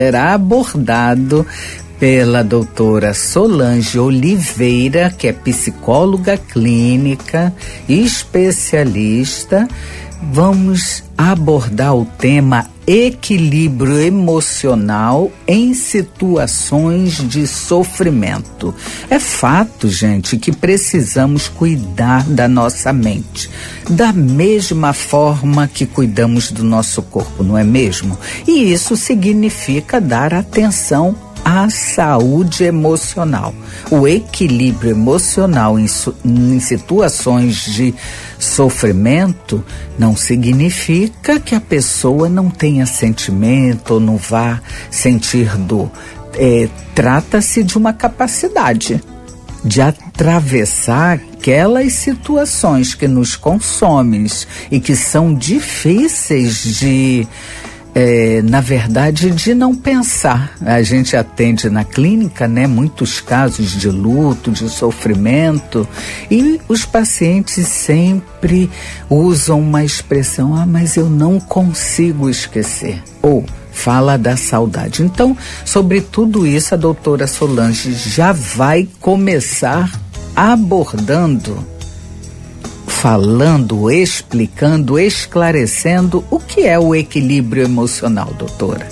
será abordado pela doutora Solange Oliveira, que é psicóloga clínica e especialista. Vamos abordar o tema equilíbrio emocional em situações de sofrimento. É fato, gente, que precisamos cuidar da nossa mente, da mesma forma que cuidamos do nosso corpo, não é mesmo? E isso significa dar atenção à saúde emocional. O equilíbrio emocional em situações de sofrimento não significa que a pessoa não tenha sentimento ou não vá sentir dor. Trata-se de uma capacidade de atravessar aquelas situações que nos consomem e que são difíceis de na verdade, de não pensar. A gente atende na clínica, né, muitos casos de luto, de sofrimento, e os pacientes sempre usam uma expressão: mas eu não consigo esquecer, ou fala da saudade. Então, sobre tudo isso, a doutora Solange já vai começar falando, explicando, esclarecendo o que é o equilíbrio emocional, doutora.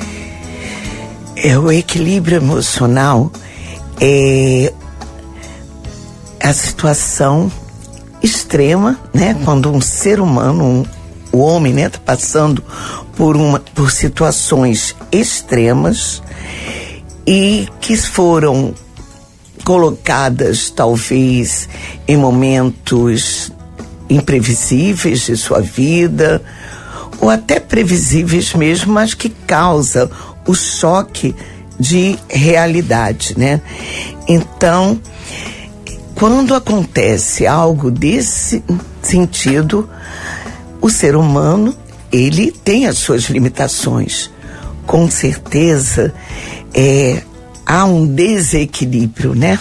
O equilíbrio emocional é a situação extrema, né? Quando um ser humano, o homem, né, está passando por situações extremas e que foram colocadas talvez em momentos imprevisíveis de sua vida, ou até previsíveis mesmo, mas que causa o choque de realidade, né? Então, quando acontece algo desse sentido, o ser humano, ele tem as suas limitações. Com certeza, há um desequilíbrio, né?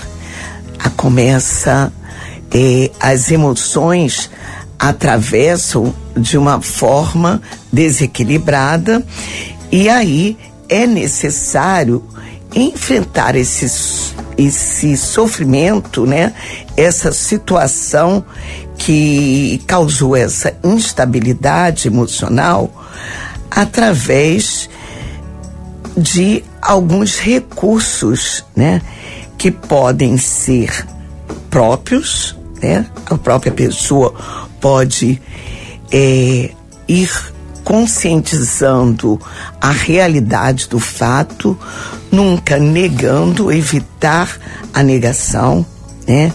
As emoções atravessam de uma forma desequilibrada e aí é necessário enfrentar esse sofrimento, né? Essa situação que causou essa instabilidade emocional através de alguns recursos, né? Que podem ser próprios, né? A própria pessoa pode ir conscientizando a realidade do fato, nunca negando, evitar a negação, né?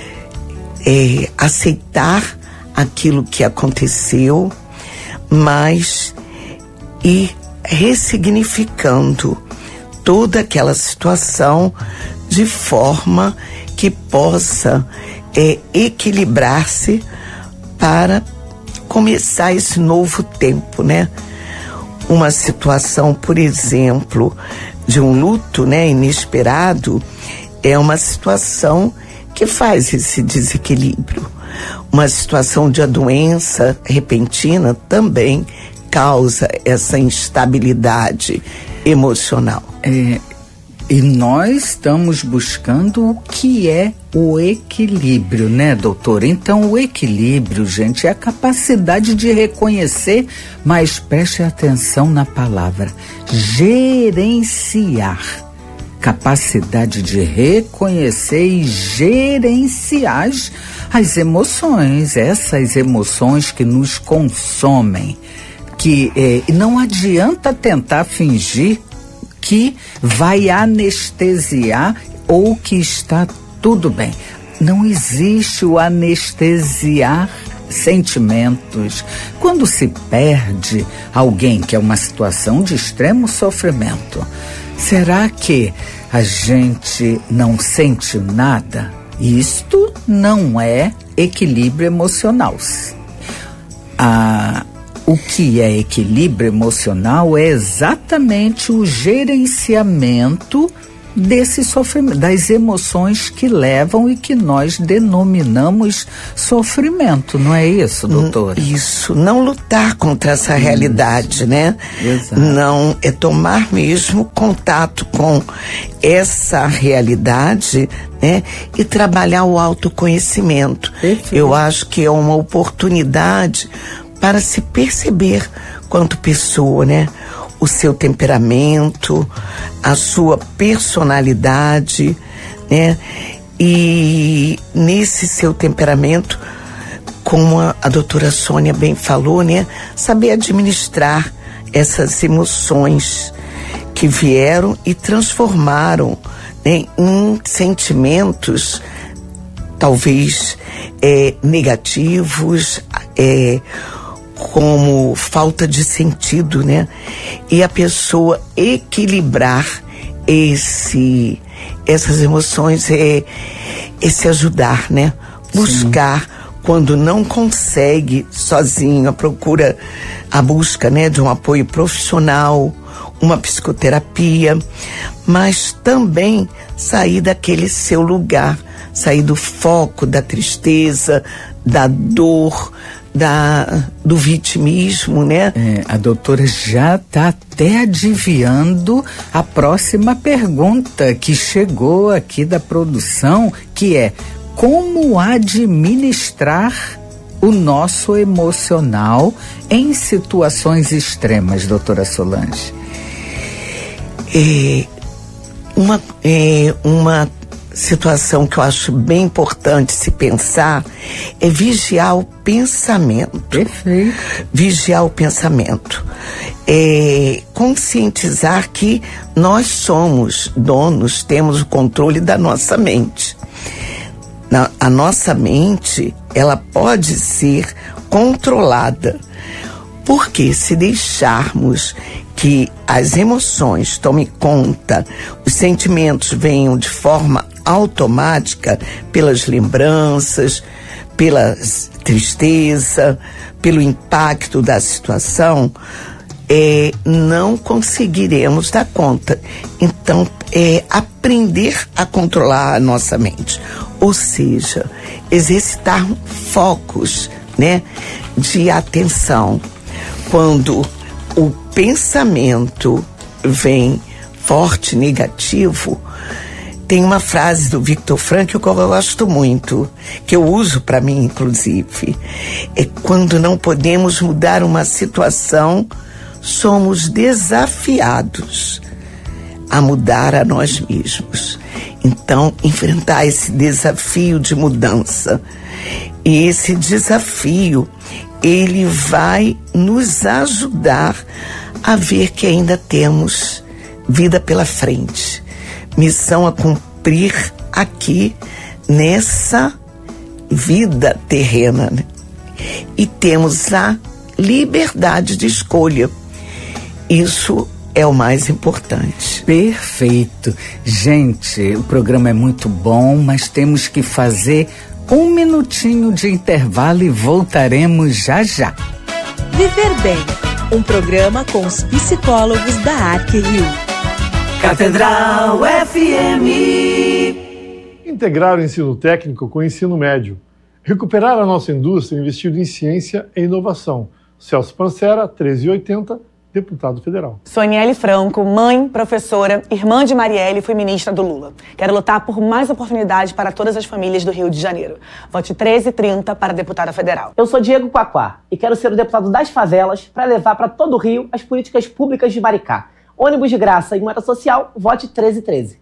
Aceitar aquilo que aconteceu, mas ir ressignificando toda aquela situação de forma que possa equilibrar-se para começar esse novo tempo, né? Uma situação, por exemplo, de um luto, né, inesperado, é uma situação que faz esse desequilíbrio. Uma situação de doença repentina também causa essa instabilidade emocional. E nós estamos buscando o que é o equilíbrio, né, doutora? Então, o equilíbrio, gente, é a capacidade de reconhecer, mas preste atenção na palavra, gerenciar. Capacidade de reconhecer e gerenciar as emoções, essas emoções que nos consomem, que não adianta tentar fingir que vai anestesiar ou que está tudo bem. Não existe o anestesiar sentimentos. Quando se perde alguém, que é uma situação de extremo sofrimento, será que a gente não sente nada? Isto não é equilíbrio emocional. O que é equilíbrio emocional é exatamente o gerenciamento desse sofrimento, das emoções que levam e que nós denominamos sofrimento, não é isso, doutora? Isso, não lutar contra essa realidade, né? Exato. Não, é tomar mesmo contato com essa realidade, né? E trabalhar o autoconhecimento. Perfeito. Eu acho que é uma oportunidade para se perceber quanto pessoa, né? O seu temperamento, a sua personalidade, né? E nesse seu temperamento, como a doutora Sônia bem falou, né? Saber administrar essas emoções que vieram e transformaram, né, em sentimentos talvez negativos, como falta de sentido, né? E a pessoa equilibrar essas emoções é se ajudar, né? Buscar. Sim. Quando não consegue sozinho, a busca, né, de um apoio profissional, uma psicoterapia, mas também sair daquele seu lugar, sair do foco da tristeza, da dor, do vitimismo, né? A doutora já está até adivinhando a próxima pergunta que chegou aqui da produção, que é: como administrar o nosso emocional em situações extremas, doutora Solange? Uma situação que eu acho bem importante se pensar é vigiar o pensamento. Perfeito. Vigiar o pensamento. Conscientizar que nós somos donos, temos o controle da nossa mente. A nossa mente, ela pode ser controlada, porque se deixarmos que as emoções tomem conta, os sentimentos venham de forma automática, pelas lembranças, pela tristeza, pelo impacto da situação, não conseguiremos dar conta. Então, aprender a controlar a nossa mente, ou seja, exercitar focos, né, de atenção. Quando o pensamento vem forte, negativo, tem uma frase do Viktor Frankl que eu gosto muito, que eu uso para mim, inclusive. É quando não podemos mudar uma situação, somos desafiados a mudar a nós mesmos. Então, enfrentar esse desafio de mudança. E esse desafio, ele vai nos ajudar a ver que ainda temos vida pela frente. Missão a cumprir aqui nessa vida terrena, né? E temos a liberdade de escolha. Isso é o mais importante. Perfeito. Gente, o programa é muito bom, mas temos que fazer um minutinho de intervalo e voltaremos já já. Viver Bem, um programa com os psicólogos da ArcRio. Catedral FM. Integrar o ensino técnico com o ensino médio. Recuperar a nossa indústria investindo em ciência e inovação. Celso Pancera, 1380, deputado federal. Sou Aniele Franco, mãe, professora, irmã de Marielle e fui ministra do Lula. Quero lutar por mais oportunidades para todas as famílias do Rio de Janeiro. Vote 1330 para deputada federal. Eu sou Diego Quaquá e quero ser o deputado das favelas para levar para todo o Rio as políticas públicas de Maricá. Ônibus de graça e moeda social, vote 1313.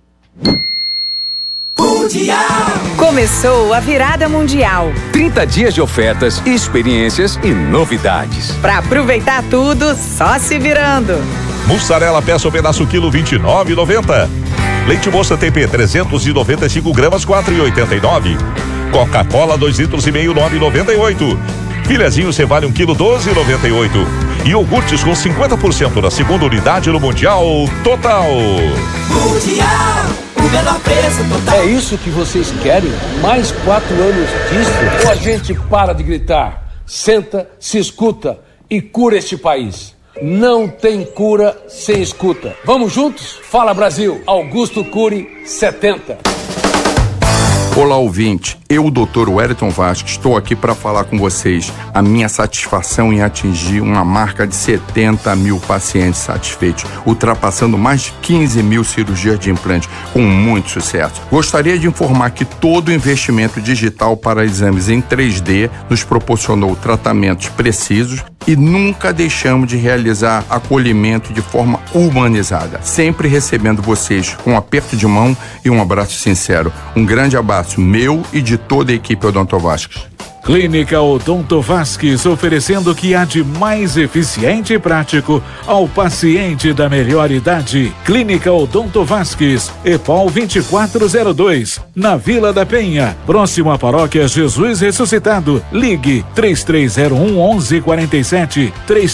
Mundial. Começou a virada mundial. 30 dias de ofertas, experiências e novidades. Para aproveitar tudo, só se virando. Mussarela peça o pedaço quilo R$29,90. Leite moça TP 395 gramas 4,89. Coca-Cola 2,5 litros R$9,98. Filezinho Cevale 1 quilo R$12,98. E iogurtes com 50% da segunda unidade no Mundial Total. Mundial, o menor preço total. É isso que vocês querem? Mais 4 anos disso? Ou a gente para de gritar, senta, se escuta e cura este país? Não tem cura sem escuta. Vamos juntos? Fala Brasil, Augusto Cury 70. Olá, ouvinte. Eu, Dr. Wellington Vasques, estou aqui para falar com vocês a minha satisfação em atingir uma marca de 70 mil pacientes satisfeitos, ultrapassando mais de 15 mil cirurgias de implante, com muito sucesso. Gostaria de informar que todo investimento digital para exames em 3D nos proporcionou tratamentos precisos e nunca deixamos de realizar acolhimento de forma humanizada, sempre recebendo vocês com um aperto de mão e um abraço sincero. Um grande abraço meu e de toda a equipe Odonto Vasques. Clínica Odonto Vasques, oferecendo o que há de mais eficiente e prático ao paciente da melhor idade. Clínica Odonto Vasques, EPOL 2402, na Vila da Penha, próximo à Paróquia Jesus Ressuscitado. Ligue 3301-1147,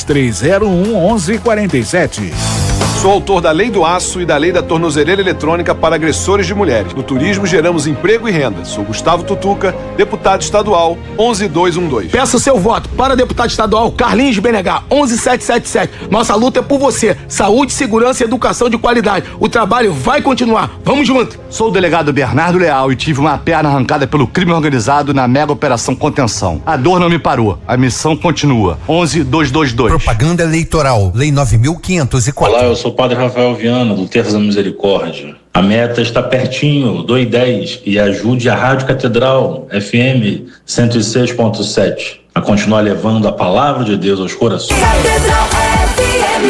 3301-1147. Sou autor da Lei do Aço e da Lei da Tornozeleira Eletrônica para agressores de mulheres. No turismo geramos emprego e renda. Sou Gustavo Tutuca, deputado estadual 11212. Peço seu voto para deputado estadual Carlinhos BNH 11777. Nossa luta é por você. Saúde, segurança e educação de qualidade. O trabalho vai continuar. Vamos junto. Sou o delegado Bernardo Leal e tive uma perna arrancada pelo crime organizado na mega operação Contenção. A dor não me parou. A missão continua. 11222. Propaganda eleitoral. Lei 9.504. Olá, eu sou o Padre Rafael Viana, do Terço da Misericórdia. A meta está pertinho, 2:10, e ajude a Rádio Catedral FM 106.7 a continuar levando a palavra de Deus aos corações. Catedral FM.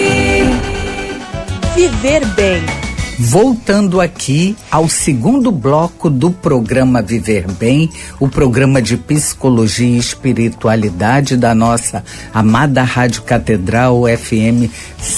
Viver bem. Voltando aqui ao segundo bloco do programa Viver Bem, o programa de psicologia e espiritualidade da nossa amada Rádio Catedral FM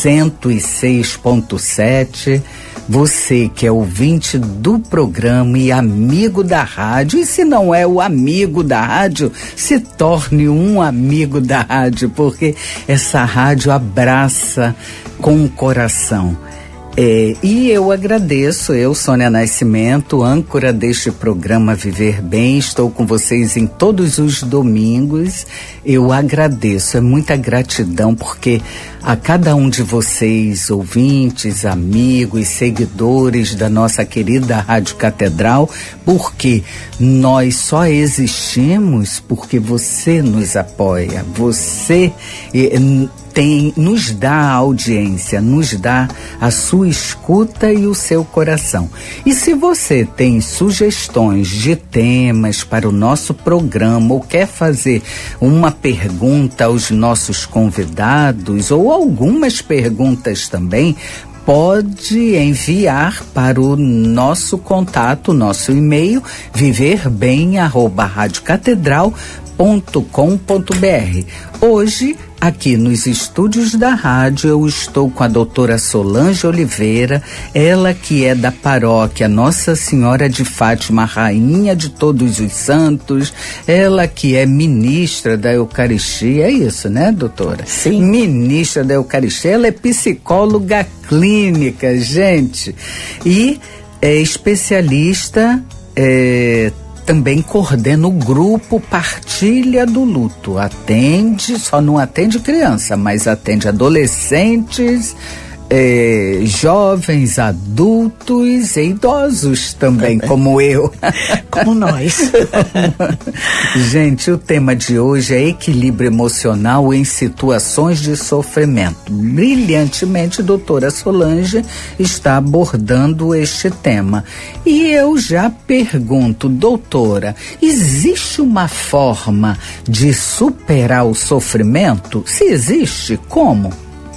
106.7. Você que é ouvinte do programa e amigo da rádio, e se não é o amigo da rádio, se torne um amigo da rádio, porque essa rádio abraça com o coração. E eu agradeço, eu, Sônia Nascimento, âncora deste programa Viver Bem, estou com vocês em todos os domingos. Eu agradeço, é muita gratidão, porque a cada um de vocês, ouvintes, amigos, seguidores da nossa querida Rádio Catedral, porque nós só existimos porque você nos apoia, você nos dá audiência, nos dá a sua escuta e o seu coração. E se você tem sugestões de temas para o nosso programa ou quer fazer uma pergunta aos nossos convidados ou algumas perguntas também, pode enviar para o nosso contato, nosso e-mail, viverbem@radiocatedral.com.br. Hoje, aqui nos estúdios da rádio, eu estou com a doutora Solange Oliveira, ela que é da paróquia Nossa Senhora de Fátima, Rainha de Todos os Santos, ela que é ministra da Eucaristia, é isso, né, doutora? Sim. Ministra da Eucaristia, ela é psicóloga clínica, gente, e é especialista, também coordena o grupo Partilha do Luto. Só não atende criança, mas atende adolescentes, jovens, adultos e idosos também, como eu. Como nós. Gente, o tema de hoje é equilíbrio emocional em situações de sofrimento. Brilhantemente, doutora Solange está abordando este tema. E eu já pergunto, doutora, existe uma forma de superar o sofrimento? Se existe, como?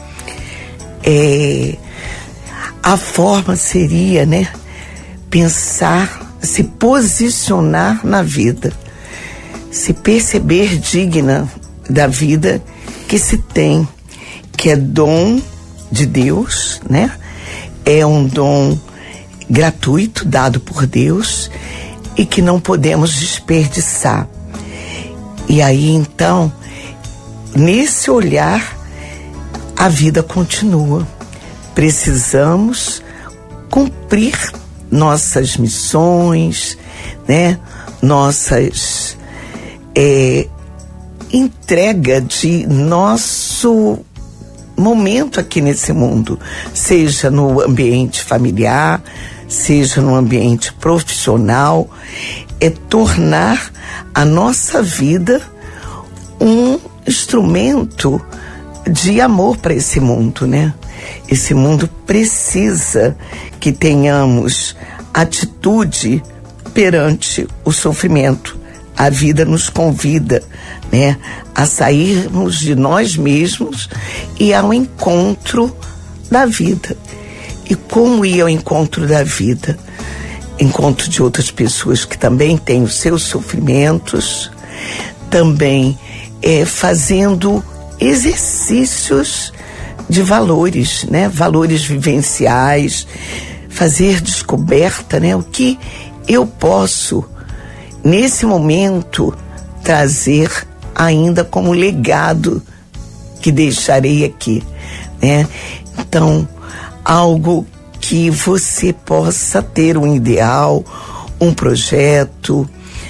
A forma seria, né, pensar, se posicionar na vida, se perceber digna da vida que se tem, que é dom de Deus, né? É um dom gratuito dado por Deus e que não podemos desperdiçar. E aí, então, nesse olhar, a vida continua. Precisamos cumprir nossas missões, né? Nossas entrega de momento aqui nesse mundo, seja no ambiente familiar, seja no ambiente profissional, é tornar a nossa vida um instrumento de amor para esse mundo, né? Esse mundo precisa que tenhamos atitude perante o sofrimento. A vida nos convida, né, a sairmos de nós mesmos e ao encontro da vida. E como ir ao encontro da vida? Encontro de outras pessoas que também têm os seus sofrimentos, também fazendo exercícios de valores, né? Valores vivenciais, fazer descoberta, né? O que eu posso, nesse momento, trazer ainda como legado que deixarei aqui, né? Então, algo que você possa ter um ideal, um projeto,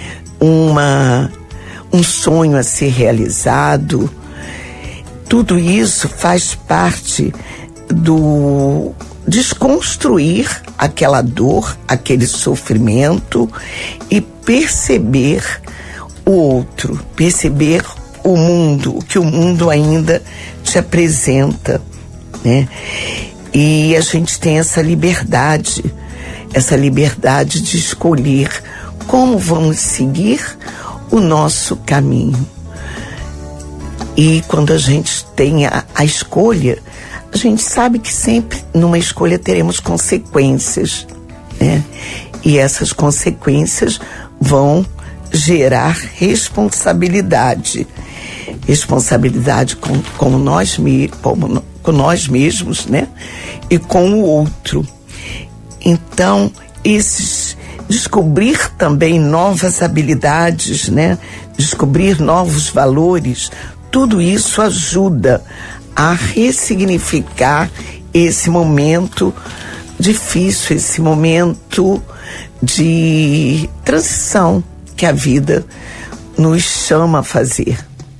um sonho a ser realizado. Tudo isso faz parte do desconstruir aquela dor, aquele sofrimento e perceber o outro, perceber o mundo, o que o mundo ainda te apresenta, né? E a gente tem essa liberdade de escolher como vamos seguir o nosso caminho. E quando a gente tem a escolha, a gente sabe que sempre numa escolha teremos consequências, né? E essas consequências vão gerar responsabilidade. Responsabilidade com nós mesmos, né? E com o outro. Então, descobrir também novas habilidades, né? Descobrir novos valores, tudo isso ajuda a ressignificar esse momento difícil, esse momento de transição que a vida nos chama a fazer.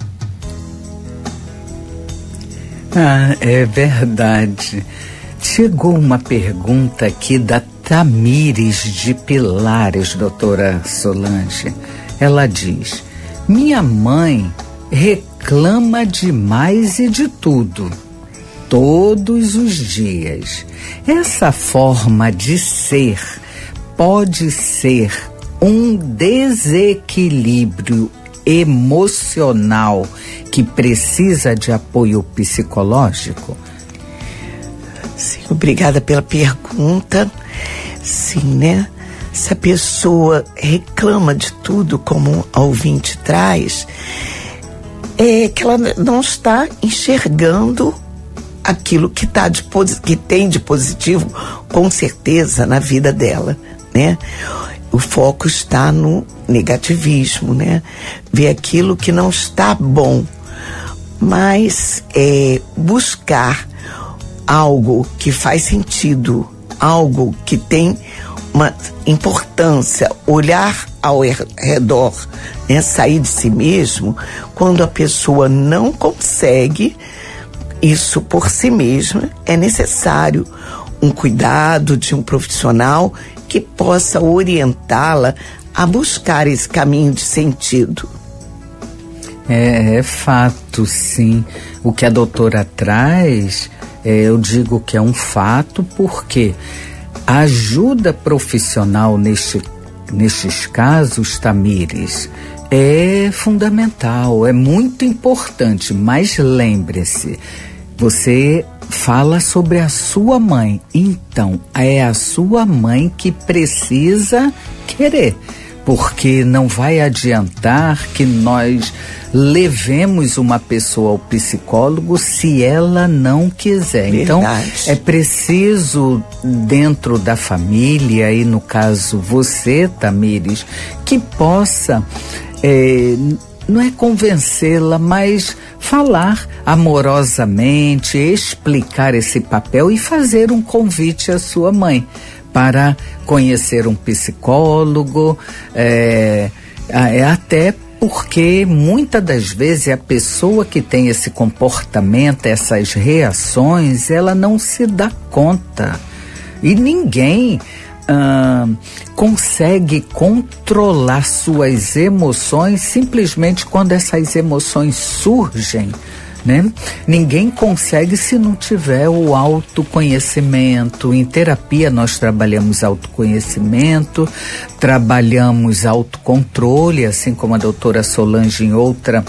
Ah, é verdade. Chegou uma pergunta aqui da Tamires de Pilares, doutora Solange. Ela diz: minha mãe reclama demais e de tudo, todos os dias. Essa forma de ser pode ser um desequilíbrio emocional que precisa de apoio psicológico? Sim, obrigada pela pergunta. Sim, né? Se a pessoa reclama de tudo, como a ouvinte traz, é que ela não está enxergando aquilo que tem de positivo, com certeza, na vida dela, né? O foco está no negativismo, né? Ver aquilo que não está bom, mas buscar algo que faz sentido, algo que tem uma importância, olhar ao redor, né? Sair de si mesmo. Quando a pessoa não consegue isso por si mesma, é necessário um cuidado de um profissional que possa orientá-la a buscar esse caminho de sentido. É fato, sim. O que a doutora traz, eu digo que é um fato, porque a ajuda profissional nestes casos, Tamires, é fundamental, é muito importante, mas lembre-se, você fala sobre a sua mãe, então é a sua mãe que precisa querer, porque não vai adiantar que nós levemos uma pessoa ao psicólogo se ela não quiser. Verdade. Então é preciso, dentro da família, e no caso você, Tamires, que possa não é convencê-la, mas falar amorosamente, explicar esse papel e fazer um convite à sua mãe para conhecer um psicólogo, até porque muitas das vezes a pessoa que tem esse comportamento, essas reações, ela não se dá conta. E ninguém consegue controlar suas emoções simplesmente quando essas emoções surgem, né? Ninguém consegue se não tiver o autoconhecimento. Em terapia nós trabalhamos autoconhecimento, trabalhamos autocontrole, assim como a doutora Solange em outra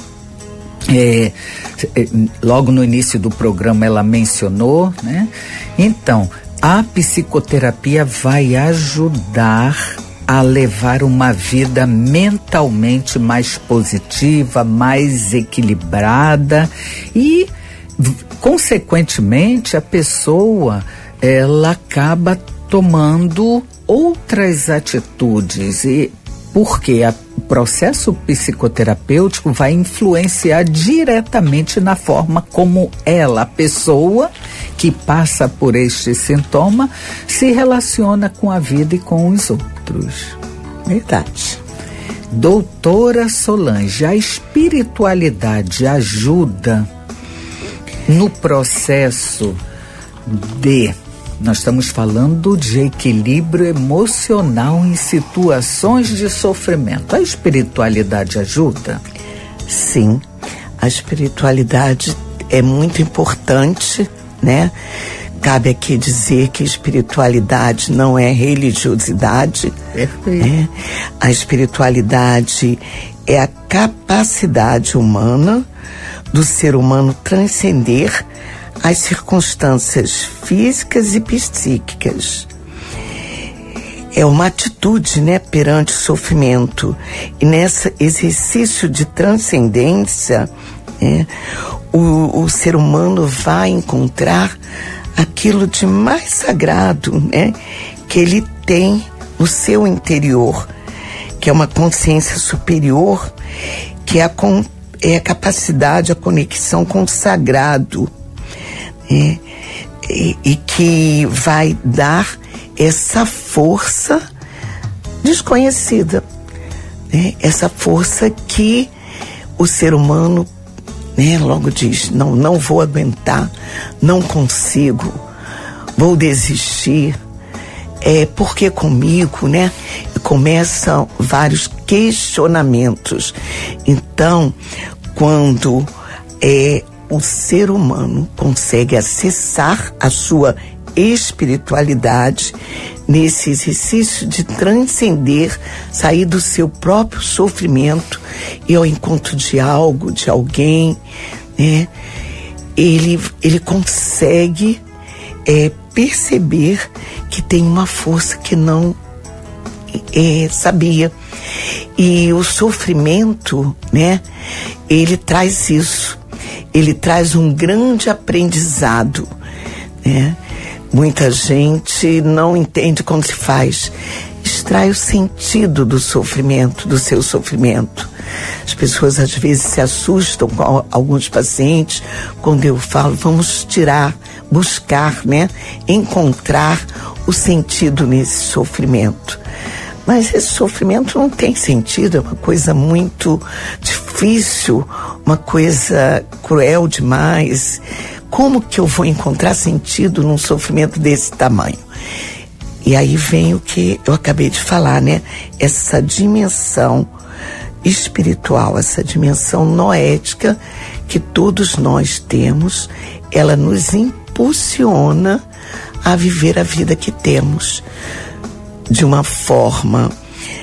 logo no início do programa ela mencionou, né? Então, a psicoterapia vai ajudar a levar uma vida mentalmente mais positiva, mais equilibrada e, consequentemente, a pessoa ela acaba tomando outras atitudes porque o processo psicoterapêutico vai influenciar diretamente na forma como a pessoa que passa por este sintoma, se relaciona com a vida e com os outros. Verdade. Doutora Solange, a espiritualidade ajuda no processo nós estamos falando de equilíbrio emocional em situações de sofrimento. A espiritualidade ajuda? Sim, a espiritualidade é muito importante, né? Cabe aqui dizer que espiritualidade não é religiosidade. Perfeito. A espiritualidade é a capacidade humana do ser humano transcender as circunstâncias físicas e psíquicas. É uma atitude, né, perante o sofrimento. E nesse exercício de transcendência, o ser humano vai encontrar aquilo de mais sagrado, né, que ele tem no seu interior, que é uma consciência superior, que é a capacidade, a conexão com o sagrado, e que vai dar essa força desconhecida, né? Essa força que o ser humano, né, logo diz, não vou aguentar, não consigo, vou desistir, porque comigo, né? E começam vários questionamentos. Então, quando o ser humano consegue acessar a sua espiritualidade nesse exercício de transcender, sair do seu próprio sofrimento e ao encontro de algo, de alguém, né? Ele consegue perceber que tem uma força que não sabia. E o sofrimento, né? Ele traz isso. Ele traz um grande aprendizado, né? Muita gente não entende como se faz. Extrai o sentido do sofrimento, do seu sofrimento. As pessoas às vezes se assustam com alguns pacientes quando eu falo, vamos buscar, né? Encontrar o sentido nesse sofrimento. Mas esse sofrimento não tem sentido, é uma coisa muito difícil, uma coisa cruel demais. Como que eu vou encontrar sentido num sofrimento desse tamanho? E aí vem o que eu acabei de falar, né? Essa dimensão espiritual, essa dimensão noética que todos nós temos, ela nos impulsiona a viver a vida que temos de uma forma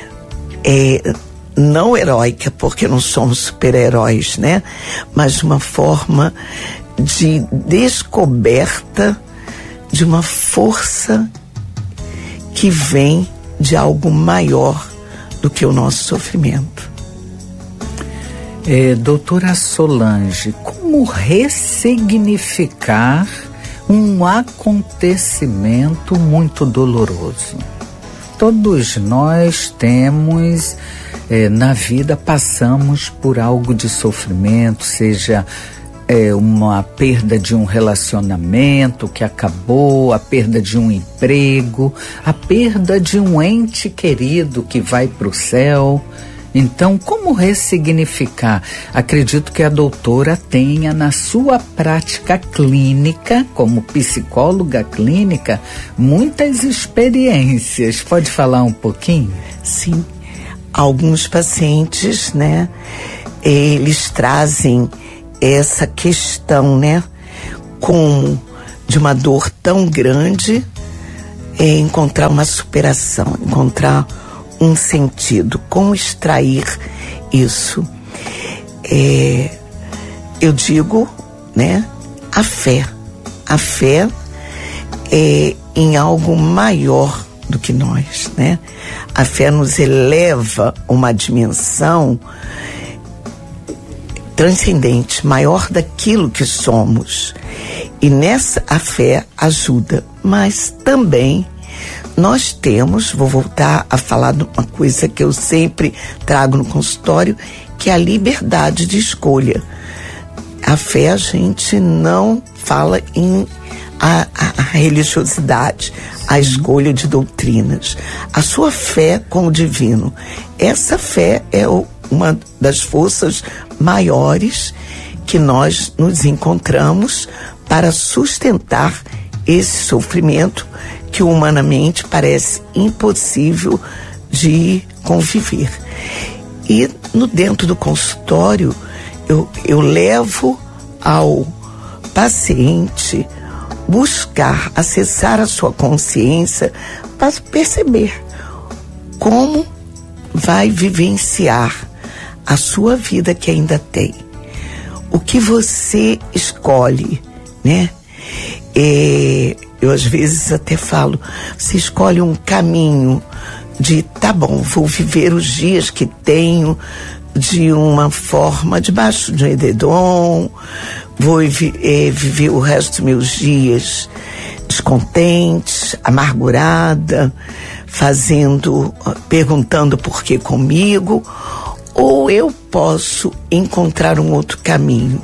não heróica, porque não somos super-heróis, né? Mas de uma forma de descoberta de uma força que vem de algo maior do que o nosso sofrimento. Doutora Solange, como ressignificar um acontecimento muito doloroso? Todos nós temos, na vida, passamos por algo de sofrimento, seja uma perda de um relacionamento que acabou, a perda de um emprego, a perda de um ente querido que vai para o céu. Então, como ressignificar? Acredito que a doutora tenha na sua prática clínica, como psicóloga clínica, muitas experiências. Pode falar um pouquinho? Sim. Alguns pacientes, né, eles trazem essa questão, né, como de uma dor tão grande, encontrar uma superação, encontrar um sentido, como extrair isso. Eu digo, né, a fé é em algo maior do que nós, né? A fé nos eleva a uma dimensão transcendente, maior daquilo que somos. E nessa a fé ajuda, mas também nós temos, vou voltar a falar de uma coisa que eu sempre trago no consultório, que é a liberdade de escolha. A fé, a gente não fala em a religiosidade, a escolha de doutrinas. A sua fé com o divino. Essa fé é uma das forças maiores que nós nos encontramos para sustentar esse sofrimento que humanamente parece impossível de conviver. E dentro do consultório, eu levo ao paciente buscar, acessar a sua consciência para perceber como vai vivenciar a sua vida que ainda tem. O que você escolhe, né? Eu às vezes até falo, você escolhe um caminho de, tá bom, vou viver os dias que tenho de uma forma debaixo de um edredom, vou viver o resto dos meus dias descontente, amargurada, perguntando por que comigo, ou eu posso encontrar um outro caminho,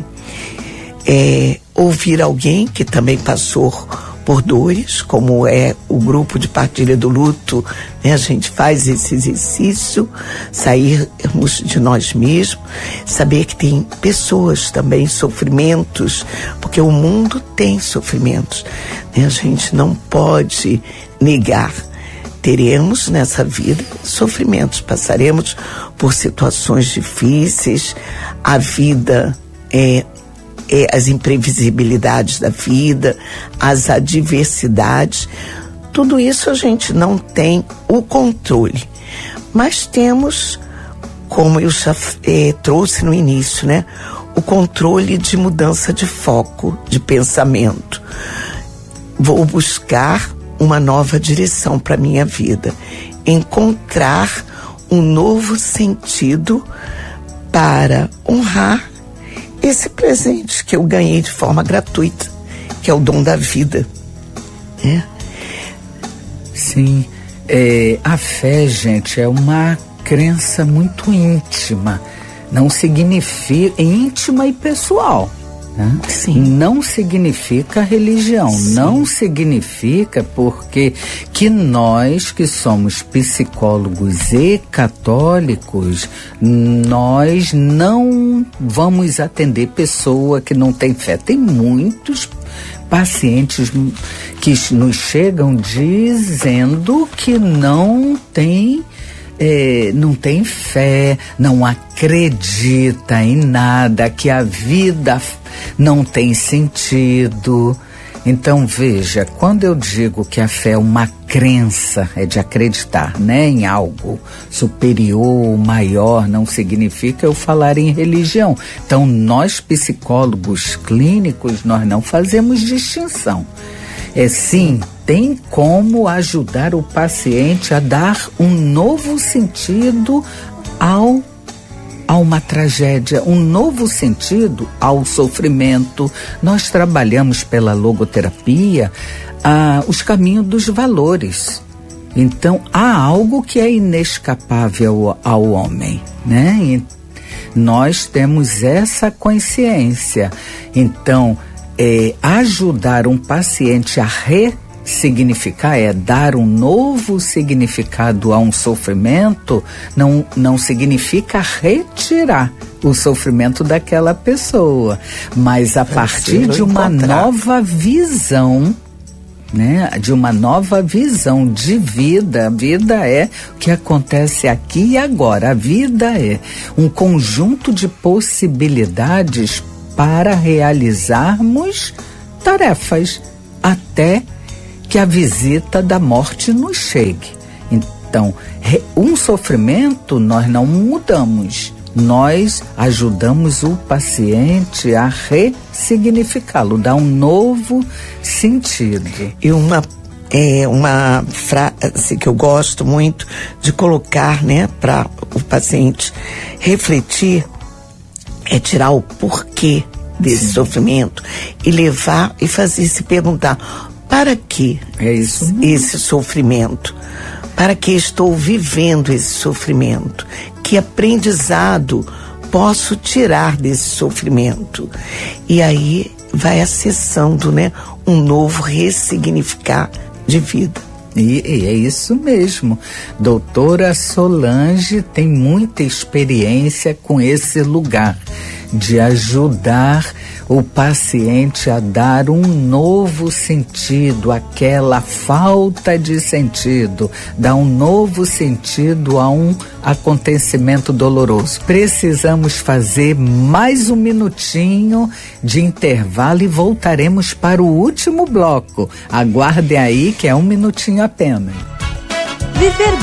ouvir alguém que também passou por dores, como é o grupo de partilha do luto, né? A gente faz esse exercício, sairmos de nós mesmos, saber que tem pessoas também, sofrimentos, porque o mundo tem sofrimentos, né? A gente não pode negar. Teremos nessa vida sofrimentos, passaremos por situações difíceis, a vida as imprevisibilidades da vida, as adversidades, tudo isso a gente não tem o controle, mas temos, como eu já trouxe no início, né, o controle de mudança de foco, de pensamento. Vou buscar uma nova direção para minha vida, encontrar um novo sentido para honrar esse presente que eu ganhei de forma gratuita, que é o dom da vida. Sim, a fé, gente, é uma crença muito íntima. Não significa íntima e pessoal. Né? Sim. Não significa religião. Sim. Não significa porque que nós que somos psicólogos e católicos, nós não vamos atender pessoa que não tem fé. Tem muitos pacientes que nos chegam dizendo que não tem fé, não acredita em nada, que a vida não tem sentido. Então veja, quando eu digo que a fé é uma crença, é de acreditar, né, em algo superior, maior, não significa eu falar em religião. Então nós psicólogos clínicos, nós não fazemos distinção. Sim, tem como ajudar o paciente a dar um novo sentido a uma tragédia, um novo sentido ao sofrimento. Nós trabalhamos pela logoterapia os caminhos dos valores. Então, há algo que é inescapável ao homem, né? E nós temos essa consciência. Então, ajudar um paciente a Ressignificar é dar um novo significado a um sofrimento, não significa retirar o sofrimento daquela pessoa, mas a partir de uma nova visão, né? De uma nova visão de vida. A vida é o que acontece aqui e agora. A vida é um conjunto de possibilidades para realizarmos tarefas até que a visita da morte nos chegue. Então, um sofrimento nós não mudamos, nós ajudamos o paciente a ressignificá-lo, dar um novo sentido. E uma frase que eu gosto muito de colocar, né, para o paciente refletir, é tirar o porquê desse sofrimento e levar e fazer se perguntar: para que esse sofrimento? Para que estou vivendo esse sofrimento? Que aprendizado posso tirar desse sofrimento? E aí vai acessando, né, um novo ressignificar de vida. E é isso mesmo. Doutora Solange tem muita experiência com esse lugar de ajudar o paciente a dar um novo sentido àquela falta de sentido, dar um novo sentido a um acontecimento doloroso. Precisamos fazer mais um minutinho de intervalo e voltaremos para o último bloco. Aguardem aí que é um minutinho apenas. Viver